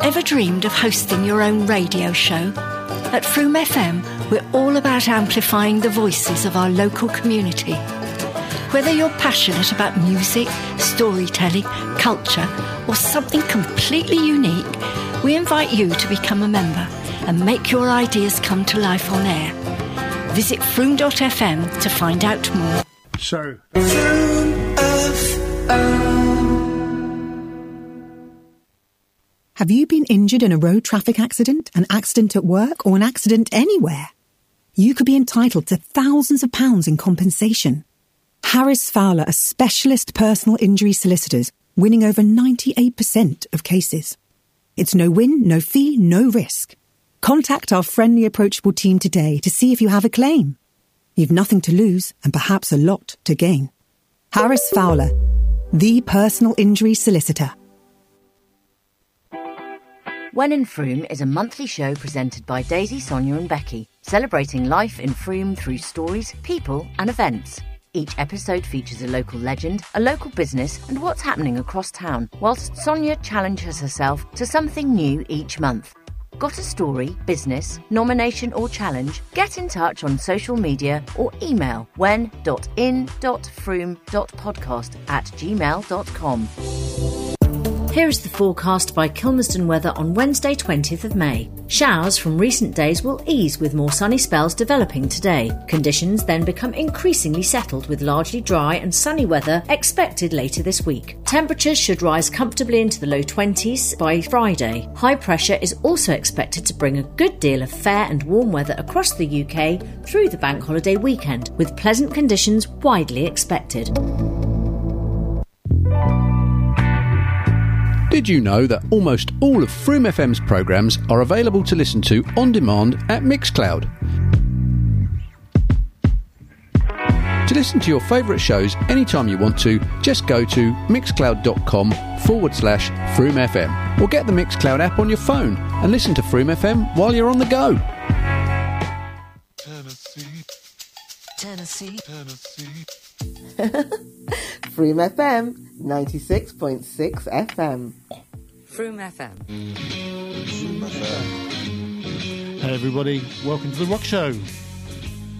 Ever dreamed of hosting your own radio show? At Froome FM, we're all about amplifying the voices of our local community. Whether you're passionate about music, storytelling, culture, or something completely unique, we invite you to become a member and make your ideas come to life on air. Visit Froome.fm to find out more. So, have you been injured in a road traffic accident, an accident at work, or an accident anywhere? You could be entitled to thousands of pounds in compensation. Harris Fowler are specialist personal injury solicitors, winning over 98% of cases. It's no win, no fee, no risk. Contact our friendly, approachable team today to see if you have a claim. You've nothing to lose and perhaps a lot to gain. Harris Fowler, the personal injury solicitor. When in Froome is a monthly show presented by Daisy, Sonia and Becky, celebrating life in Froome through stories, people and events. Each episode features a local legend, a local business and what's happening across town, whilst Sonia challenges herself to something new each month. Got a story, business, nomination or challenge? Get in touch on social media or email when.in.froome.podcast@gmail.com. Here is the forecast by Kilmersdon Weather on Wednesday 20th of May. Showers from recent days will ease with more sunny spells developing today. Conditions then become increasingly settled with largely dry and sunny weather expected later this week. Temperatures should rise comfortably into the low 20s by Friday. High pressure is also expected to bring a good deal of fair and warm weather across the UK through the bank holiday weekend, with pleasant conditions widely expected. did you know that almost all of Froome FM's programmes are available to listen to on demand at Mixcloud? To listen to your favourite shows anytime you want to, just go to mixcloud.com/Froome FM or get the Mixcloud app on your phone and listen to Froome FM while you're on the go. Tennessee. Froome FM 96.6 FM. Froome FM. Hey everybody, welcome to the Rock Show.